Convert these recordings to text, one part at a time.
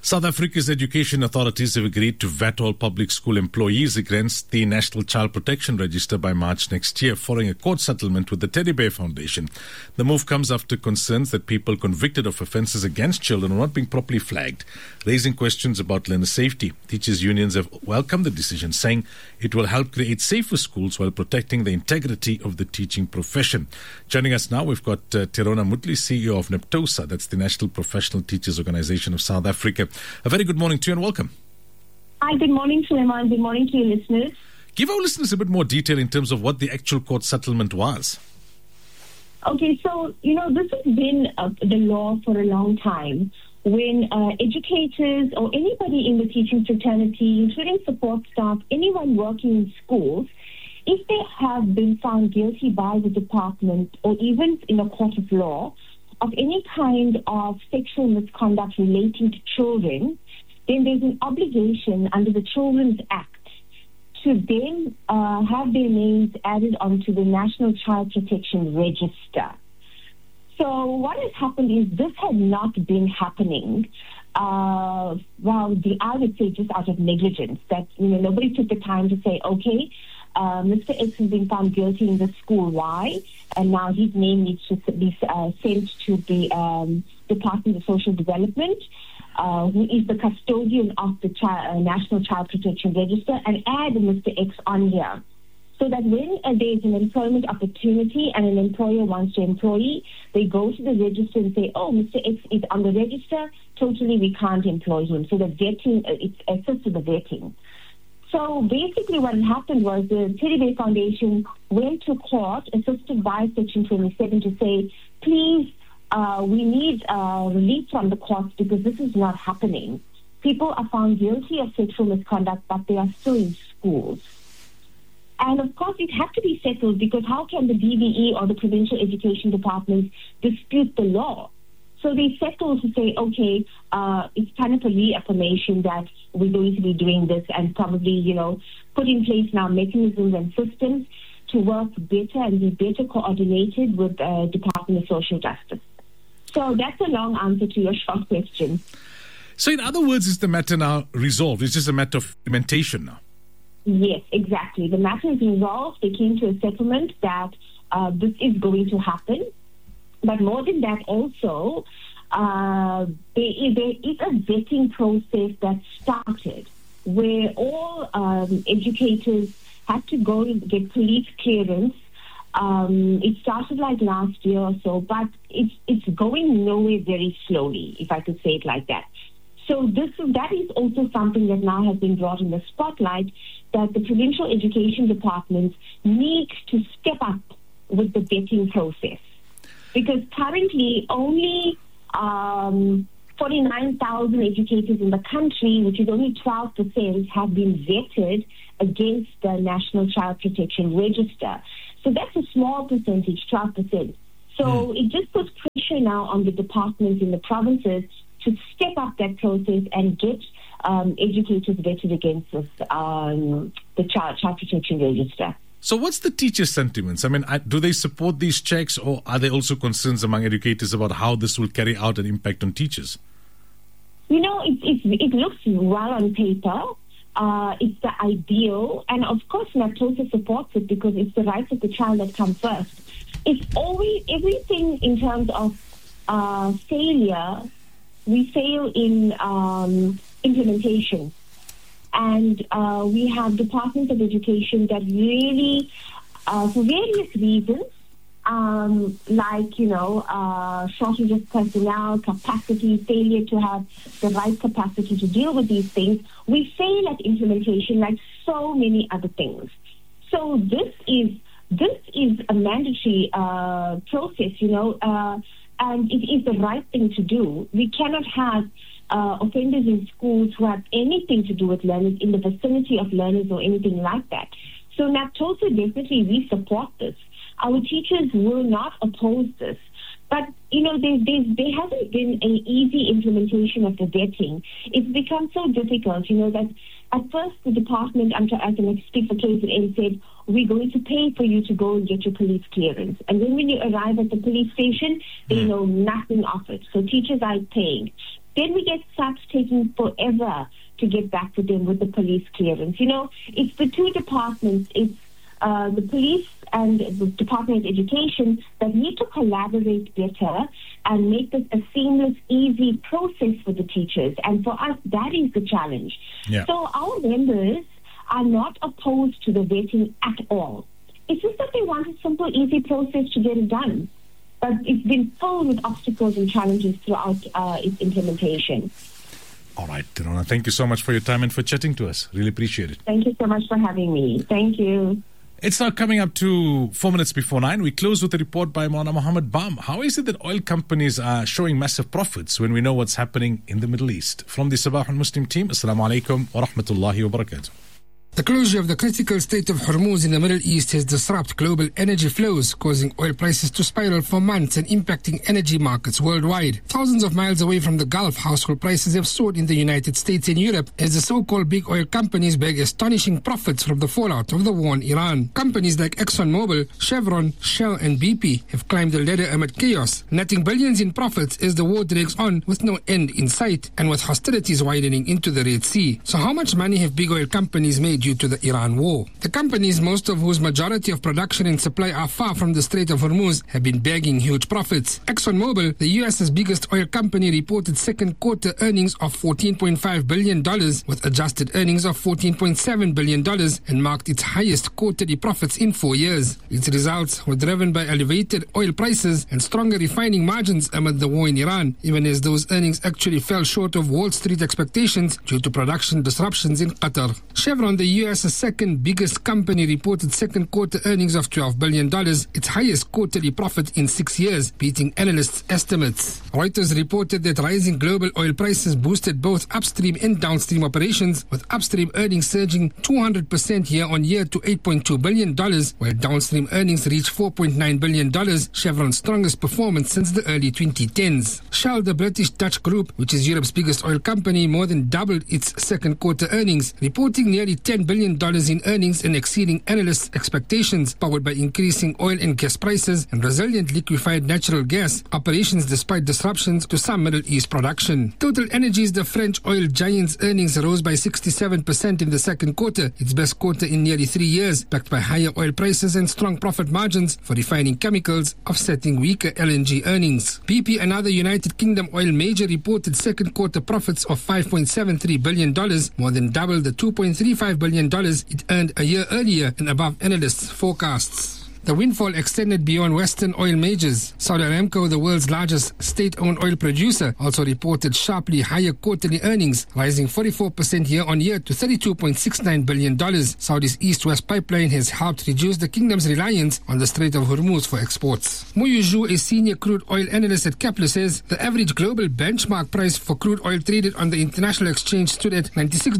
South Africa's education authorities have agreed to vet all public school employees against the National Child Protection Register by March next year, following a court settlement with the Teddy Bear Foundation. The move comes after concerns that people convicted of offences against children are not being properly flagged, raising questions about learner safety. Teachers' unions have welcomed the decision, saying it will help create safer schools while protecting the integrity of the teaching profession. Joining us now, we've got Tirona Mutli, CEO of NEPTOSA, that's the National Professional Teachers Organisation of South Africa. A very good morning to you and welcome. Hi, good morning, Suleiman. Good morning to your listeners. Give our listeners a bit more detail in terms of what the actual court settlement was. Okay, so, this has been the law for a long time. When educators or anybody in the teaching fraternity, including support staff, anyone working in schools, if they have been found guilty by the department or even in a court of law of any kind of sexual misconduct relating to children, then there's an obligation under the Children's Act to then have their names added onto the National Child Protection Register. So what has happened is this had not been happening, I would say just out of negligence, that nobody took the time to say, okay, Mr. X has been found guilty in the school Y, and now his name needs to be sent to the Department of Social Development, who is the custodian of the National Child Protection Register, and add Mr. X on here. So that when there's an employment opportunity and an employer wants to employ, they go to the register and say, oh, Mr. X is on the register, totally we can't employ him. So the vetting, it assists with the vetting. So basically what happened was the Teddy Bear Foundation went to court, assisted by Section 27, to say, please, we need relief from the courts because this is not happening. People are found guilty of sexual misconduct, but they are still in schools. And of course, it had to be settled because how can the DBE or the Provincial Education Department dispute the law? So they settled to say, okay, it's kind of a reaffirmation that we're going to be doing this and probably, put in place now mechanisms and systems to work better and be better coordinated with the Department of Social Justice. So that's a long answer to your short question. So in other words, is the matter now resolved? It's just a matter of implementation now? Yes, exactly. The matter is resolved. They came to a settlement that this is going to happen. But more than that also, there is a vetting process that started where all educators had to go and get police clearance. It started like last year or so, but it's going nowhere very slowly, if I could say it like that. So that is also something that now has been brought in the spotlight, that the provincial education departments need to step up with the vetting process. Because currently only 49,000 educators in the country, which is only 12%, have been vetted against the National Child Protection Register. So that's a small percentage, 12%. So it just puts pressure now on the departments in the provinces to step up that process and get educators vetted against this, the Child Protection Register. So what's the teacher sentiments? I mean, do they support these checks, or are there also concerns among educators about how this will carry out an impact on teachers? It looks well on paper. It's the ideal. And of course, NEPTOSA supports it because it's the rights of the child that come first. It's always everything in terms of failure. We fail in implementation. And we have departments of education that really, for various reasons, shortage of personnel, capacity, failure to have the right capacity to deal with these things, we fail at implementation like so many other things. So this is a mandatory process, and it is the right thing to do. We cannot have offenders in schools who have anything to do with learners, in the vicinity of learners or anything like that. So NEPTOSA, definitely we support this. Our teachers will not oppose this. But, there hasn't been an easy implementation of the vetting. It's become so difficult, that at first the department, I can speak for KZN, said, we're going to pay for you to go and get your police clearance. And then when you arrive at the police station, they know nothing of it. So teachers are paying. Then we get SAPS taking forever to get back to them with the police clearance. It's the two departments, it's the police and the Department of Education that need to collaborate better and make this a seamless, easy process for the teachers. And for us, that is the challenge. Yeah. So our members are not opposed to the vetting at all. It's just that they want a simple, easy process to get it done. But it's been filled with obstacles and challenges throughout its implementation. All right, Tirona, thank you so much for your time and for chatting to us. Really appreciate it. Thank you so much for having me. Thank you. It's now coming up to 4 minutes before 9. We close with a report by Maulana Muhammad Bam. How is it that oil companies are showing massive profits when we know what's happening in the Middle East? From the Sabah al-Muslim team, Assalamu alaikum wa rahmatullahi wa barakatuh. The closure of the critical Strait of Hormuz in the Middle East has disrupted global energy flows, causing oil prices to spiral for months and impacting energy markets worldwide. Thousands of miles away from the Gulf, household prices have soared in the United States and Europe as the so-called big oil companies beg astonishing profits from the fallout of the war in Iran. Companies like ExxonMobil, Chevron, Shell and BP have climbed the ladder amid chaos, netting billions in profits as the war drags on with no end in sight and with hostilities widening into the Red Sea. So how much money have big oil companies made due to the Iran war? The companies, most of whose majority of production and supply are far from the Strait of Hormuz, have been bagging huge profits. ExxonMobil, the US's biggest oil company, reported second quarter earnings of $14.5 billion with adjusted earnings of $14.7 billion and marked its highest quarterly profits in 4 years. Its results were driven by elevated oil prices and stronger refining margins amid the war in Iran, even as those earnings actually fell short of Wall Street expectations due to production disruptions in Qatar. Chevron, the US's second biggest company, reported second quarter earnings of $12 billion, its highest quarterly profit in 6 years, beating analysts' estimates. Reuters reported that rising global oil prices boosted both upstream and downstream operations, with upstream earnings surging 200% year-on-year to $8.2 billion, while downstream earnings reached $4.9 billion, Chevron's strongest performance since the early 2010s. Shell, the British-Dutch group, which is Europe's biggest oil company, more than doubled its second quarter earnings, reporting nearly $10 billion in earnings and exceeding analysts' expectations, powered by increasing oil and gas prices and resilient liquefied natural gas operations despite disruptions to some Middle East production. Total Energies, the French oil giant's earnings rose by 67% in the second quarter, its best quarter in nearly 3 years, backed by higher oil prices and strong profit margins for refining chemicals, offsetting weaker LNG earnings. BP, another United Kingdom oil major, reported second quarter profits of $5.73 billion, more than double the $2.35 billion it earned a year earlier and above analysts' forecasts. The windfall extended beyond Western oil majors. Saudi Aramco, the world's largest state-owned oil producer, also reported sharply higher quarterly earnings, rising 44% year-on-year to $32.69 billion. Saudi's East-West pipeline has helped reduce the kingdom's reliance on the Strait of Hormuz for exports. Muyu Zhu, a senior crude oil analyst at Kepler, says the average global benchmark price for crude oil traded on the international exchange stood at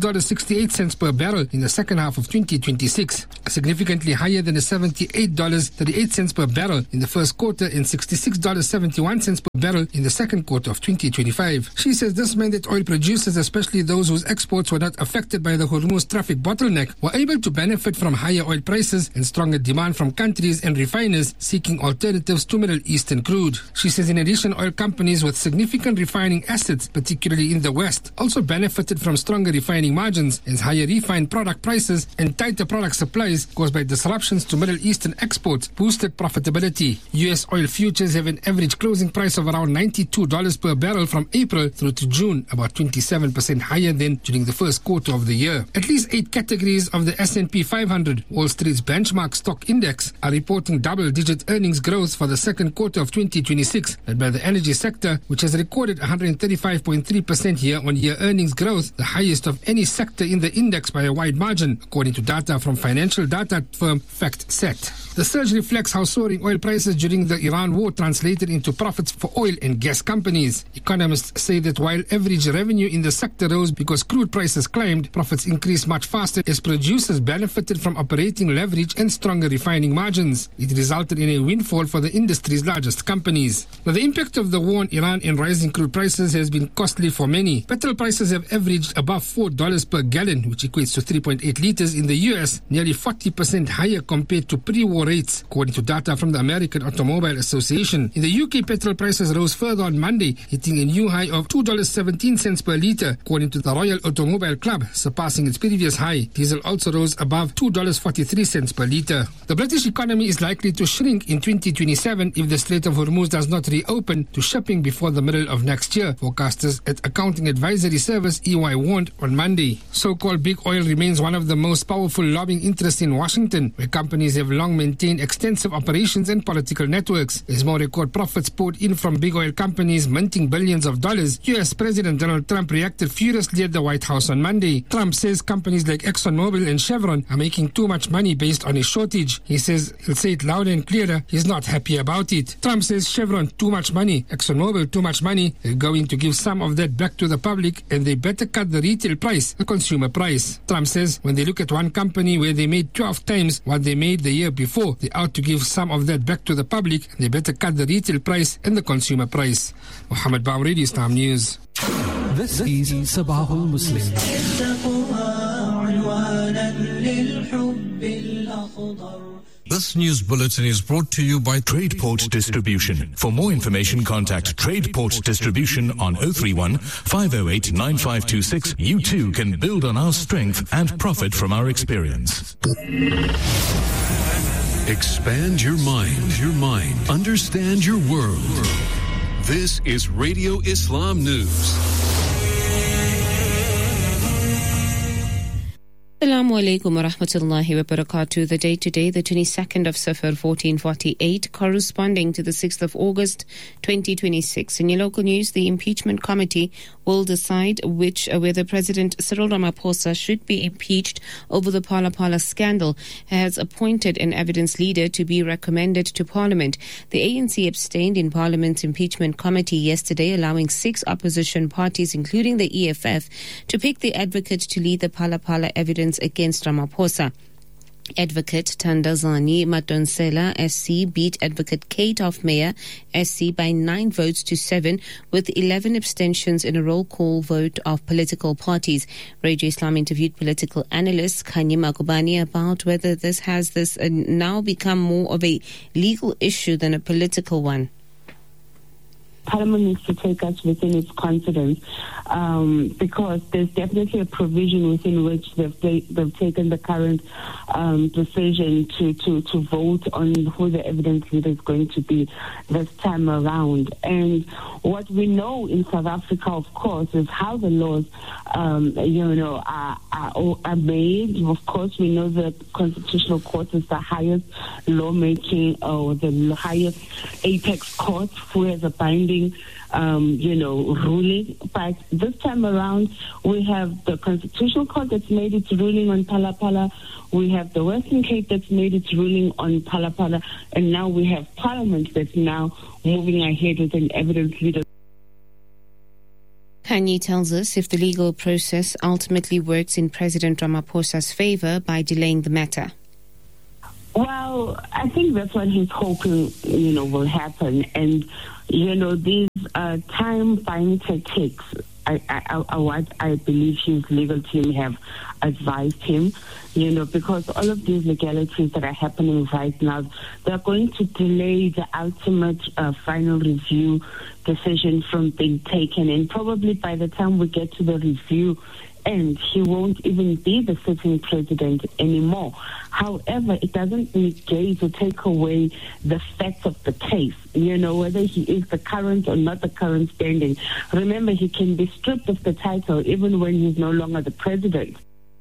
$96.68 per barrel in the second half of 2026, significantly higher than the $78.38 per barrel in the first quarter and $66.71 per barrel in the second quarter of 2025. She says this meant that oil producers, especially those whose exports were not affected by the Hormuz traffic bottleneck, were able to benefit from higher oil prices and stronger demand from countries and refiners seeking alternatives to Middle Eastern crude. She says in addition, oil companies with significant refining assets, particularly in the West, also benefited from stronger refining margins as higher refined product prices and tighter product supplies caused by disruptions to Middle Eastern exports boosted profitability. U.S. oil futures have an average closing price of around $92 per barrel from April through to June, about 27% higher than during the first quarter of the year. At least 8 categories of the S&P 500, Wall Street's benchmark stock index, are reporting double-digit earnings growth for the second quarter of 2026, led by the energy sector, which has recorded 135.3% year-on-year earnings growth, the highest of any sector in the index by a wide margin, according to data from financial data firm FactSet. The surge reflects how soaring oil prices during the Iran war translated into profits for oil and gas companies. Economists say that while average revenue in the sector rose because crude prices climbed, profits increased much faster as producers benefited from operating leverage and stronger refining margins. It resulted in a windfall for the industry's largest companies. Now, the impact of the war in Iran and rising crude prices has been costly for many. Petrol prices have averaged above $4 per gallon, which equates to 3.8 liters in the US, nearly 40% higher compared to pre-war rates rates, according to data from the American Automobile Association. In the UK, petrol prices rose further on Monday, hitting a new high of $2.17 per litre, according to the Royal Automobile Club, surpassing its previous high. Diesel also rose above $2.43 per litre. The British economy is likely to shrink in 2027 if the Strait of Hormuz does not reopen to shipping before the middle of next year, forecasters at accounting advisory service EY warned on Monday. So-called big oil remains one of the most powerful lobbying interests in Washington, where companies have long maintained extensive operations and political networks. As more record profits poured in from big oil companies minting billions of dollars, U.S. President Donald Trump reacted furiously at the White House on Monday. Trump says companies like ExxonMobil and Chevron are making too much money based on a shortage. He says he'll say it louder and clearer, he's not happy about it. Trump says Chevron, too much money, ExxonMobil, too much money. They're going to give some of that back to the public, and they better cut the retail price, the consumer price. Trump says when they look at one company where they made 12 times what they made the year before, they ought to give some of that back to the public, and they better cut the retail price and the consumer price. Mohammed Baum, Radio Islam News. This is Sabahul Muslim. This news bulletin is brought to you by TradePort Distribution. For more information, contact TradePort Distribution on 031 508 9526. You too can build on our strength and profit from our experience. Expand your mind. Understand your world. This is Radio Islam News. Assalamu alaikum wa rahmatullahi wa barakatuh. The date today, the 22nd of Safar 1448, corresponding to the 6th of August 2026. In your local news, the impeachment committee will decide whether President Cyril Ramaphosa should be impeached over the Phala Phala scandal, has appointed an evidence leader to be recommended to Parliament. The ANC abstained in Parliament's impeachment committee yesterday, allowing 6 opposition parties, including the EFF, to pick the advocate to lead the Phala Phala evidence against Ramaphosa. Advocate Thandazani Madonsela SC beat Advocate Kate Hofmeyer SC by 9 votes to 7, with 11 abstentions in a roll call vote of political parties. Radio Islam interviewed political analyst Khanyi Magubani about whether this has now become more of a legal issue than a political one. Parliament needs to take us within its confidence, because there's definitely a provision within which they've taken the current decision to vote on who the evidence leader is going to be this time around. And what we know in South Africa, of course, is how the laws, are made. Of course, we know the Constitutional Court is the highest lawmaking or the highest apex court who has a binding ruling. But this time around, we have the Constitutional Court that's made its ruling on Phala Phala. We have the Western Cape that's made its ruling on Phala Phala. And now we have Parliament that's now moving ahead with an evidence leader. Khanyi tells us if the legal process ultimately works in President Ramaphosa's favor by delaying the matter. Well, I think that's what he's hoping, will happen. And, these time-buying tactics, what I believe his legal team have advised him, because all of these legalities that are happening right now, they're going to delay the ultimate final review decision from being taken. And probably by the time we get to the review end, he won't even be the sitting president anymore. However, it doesn't negate or take away the facts of the case, whether he is the current or not the current standing. Remember, he can be stripped of the title even when he's no longer the president.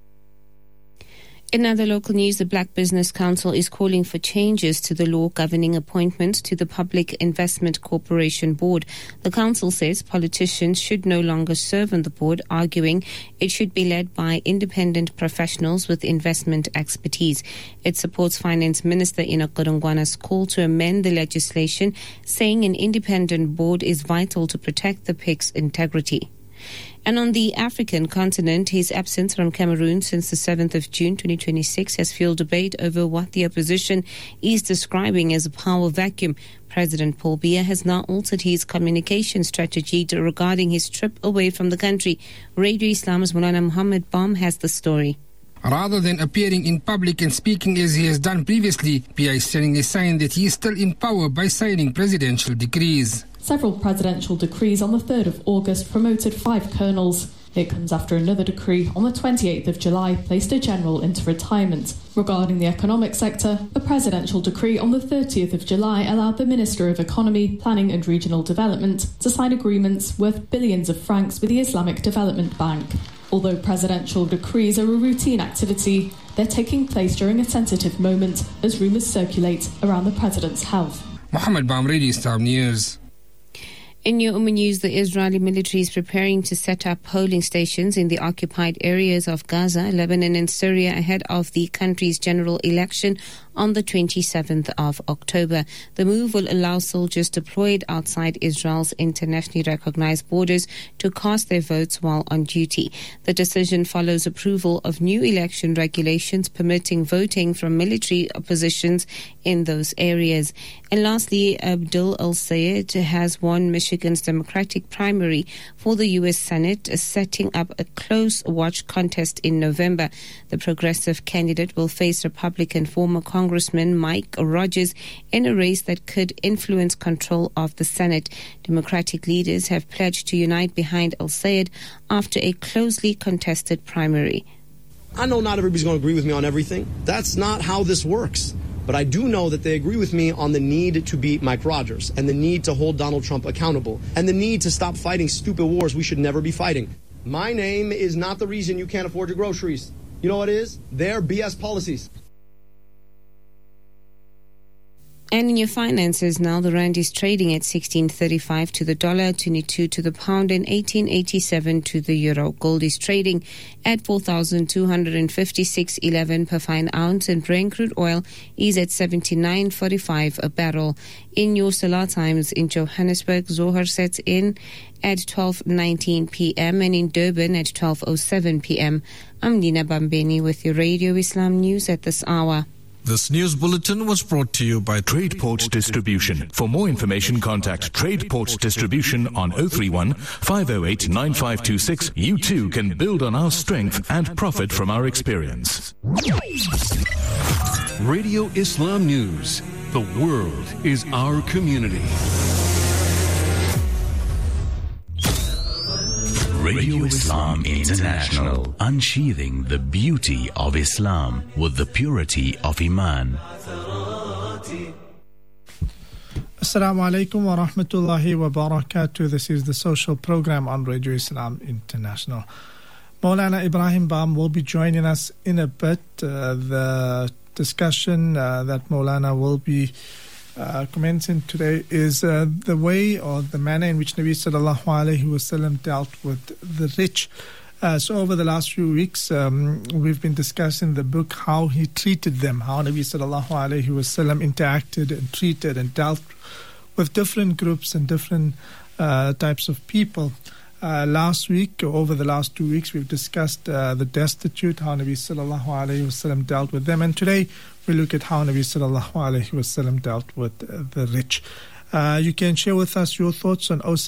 In other local news, the Black Business Council is calling for changes to the law governing appointments to the Public Investment Corporation Board. The council says politicians should no longer serve on the board, arguing it should be led by independent professionals with investment expertise. It supports Finance Minister Enoch Godongwana's call to amend the legislation, saying an independent board is vital to protect the PIC's integrity. And on the African continent, his absence from Cameroon since the 7th of June 2026 has fueled debate over what the opposition is describing as a power vacuum. President Paul Biya has now altered his communication strategy regarding his trip away from the country. Radio Islam's Mulana Muhammad Baum has the story. Rather than appearing in public and speaking as he has done previously, PI is sending a sign that he is still in power by signing presidential decrees. Several presidential decrees on the 3rd of August promoted 5 colonels. It comes after another decree on the 28th of July placed a general into retirement. Regarding the economic sector, a presidential decree on the 30th of July allowed the Minister of Economy, Planning and Regional Development to sign agreements worth billions of francs with the Islamic Development Bank. Although presidential decrees are a routine activity, they're taking place during a sensitive moment as rumours circulate around the president's health. Mohammed Bamredi, Islam News. In new news, the Israeli military is preparing to set up polling stations in the occupied areas of Gaza, Lebanon and Syria ahead of the country's general election on the 27th of October. The move will allow soldiers deployed outside Israel's internationally recognized borders to cast their votes while on duty. The decision follows approval of new election regulations permitting voting from military positions in those areas. And lastly, Abdul El-Sayed has won Michigan's Democratic primary for the U.S. Senate, setting up a close watch contest in November. The progressive candidate will face Republican former Congressman Mike Rogers in a race that could influence control of the Senate. Democratic leaders have pledged to unite behind El-Sayed after a closely contested primary. I know not everybody's going to agree with me on everything. That's not how this works. But I do know that they agree with me on the need to beat Mike Rogers and the need to hold Donald Trump accountable and the need to stop fighting stupid wars we should never be fighting. My name is not the reason you can't afford your groceries. You know what it is? They're BS policies. And in your finances now, the rand is trading at 16.35 to the dollar, 22 to the pound, and 18.87 to the euro. Gold is trading at 4,256.11 per fine ounce, and Brent crude oil is at 79.45 a barrel. In your Salah times in Johannesburg, Zohar sets in at 12:19 p.m. and in Durban at 12:07 p.m. I'm Nina Bambeni with your Radio Islam News at this hour. This news bulletin was brought to you by TradePort Distribution. For more information, contact TradePort Distribution on 031 508 9526. You too can build on our strength and profit from our experience. Radio Islam News. The world is our community. Radio Islam International, unsheathing the beauty of Islam with the purity of Iman. Assalamu alaikum wa rahmatullahi wa barakatuh. This is the social program on Radio Islam International. Maulana Ibrahim Bam will be joining us in a bit. The discussion that Maulana will be commenting today is the way or the manner in which Nabi sallallahu alaihi wasallam dealt with the rich. So over the last few weeks, we've been discussing the book, how he treated them, how Nabi sallallahu alaihi wasallam interacted and treated and dealt with different groups and different types of people. Last week, over the last 2 weeks, we've discussed the destitute, how Nabi sallallahu alaihi wasallam dealt with them, and today we look at how Nabi sallallahu alaihi wasallam dealt with the rich. You can share with us your thoughts on